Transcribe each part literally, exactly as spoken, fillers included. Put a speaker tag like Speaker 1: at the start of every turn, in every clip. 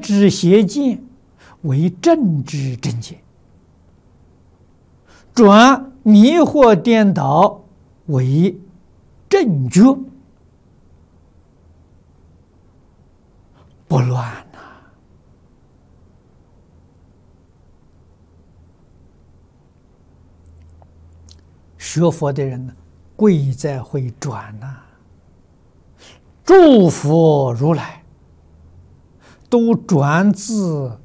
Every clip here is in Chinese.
Speaker 1: 知邪见为正知正见，转迷惑颠倒为正觉，不乱呐、啊。学佛的人呢，贵在会转呐、啊。诸佛如来都转自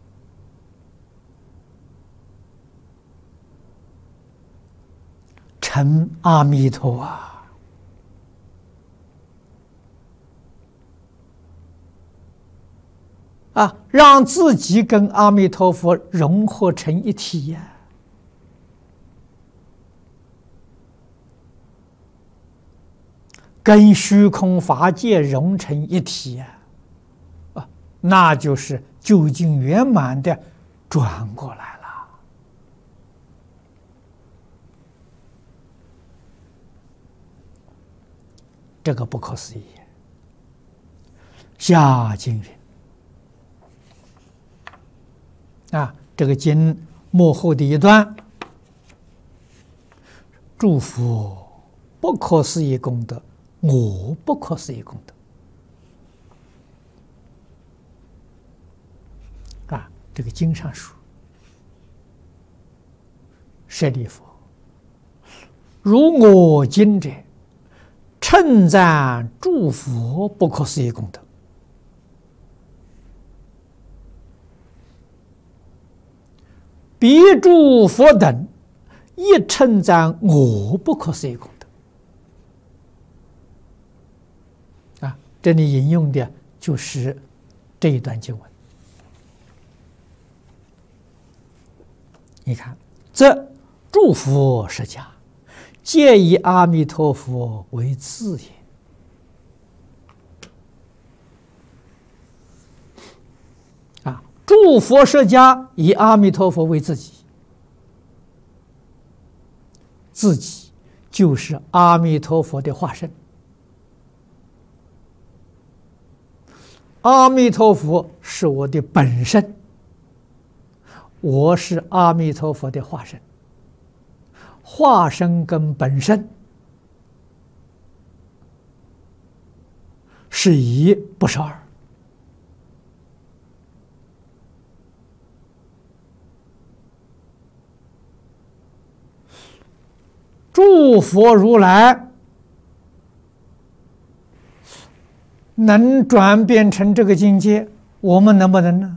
Speaker 1: 成阿弥陀啊！啊，让自己跟阿弥陀佛融合成一体呀、啊！跟虚空法界融成一体呀、啊！啊，那就是究竟圆满的转过来了。这个不可思议。下经云啊，这个经幕后的一段，诸佛不可思议功德，我不可思议功德啊。这个经上说，舍利弗，如我今者，称赞诸佛不可思议功德，彼诸佛等亦称赞我不可思议功德。啊，这里引用的就是这一段经文。你看，这诸佛释迦，皆以阿弥陀佛为自也。啊，诸佛释迦以阿弥陀佛为自己，自己就是阿弥陀佛的化身。阿弥陀佛是我的本身，我是阿弥陀佛的化身。化身跟本身是一，不是二。诸佛如来能转变成这个境界，我们能不能呢？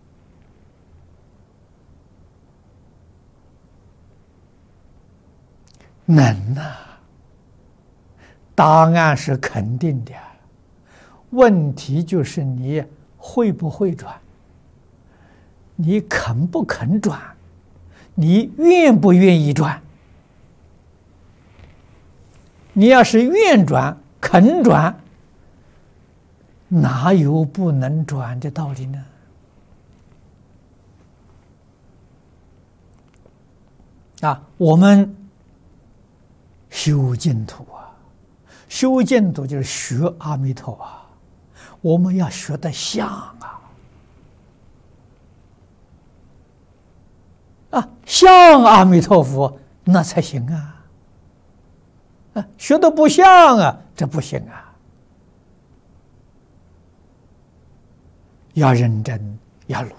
Speaker 1: 能啊，答案是肯定的。问题就是你会不会转，你肯不肯转，你愿不愿意转。你要是愿转、肯转，哪有不能转的道理呢？啊，我们修净土啊，修净土就是学阿弥陀啊，我们要学得像啊，啊，像阿弥陀佛那才行啊，啊，学得不像啊，这不行啊，要认真，要努力。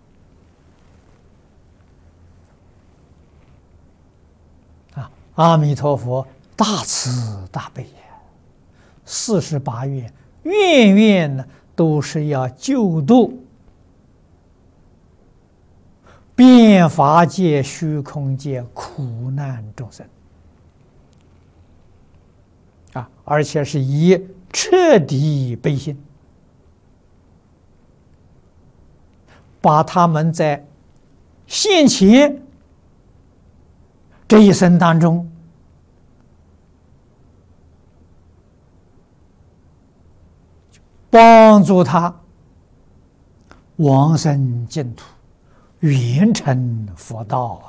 Speaker 1: 阿弥陀佛大慈大悲也，四十八愿，愿愿呢都是要救度遍法界、虚空界苦难众生啊，而且是以彻底悲心，把他们在现前这一生当中帮助他往生净土，圆成佛道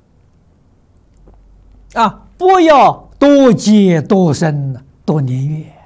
Speaker 1: 啊！啊，不要多劫多生多年月。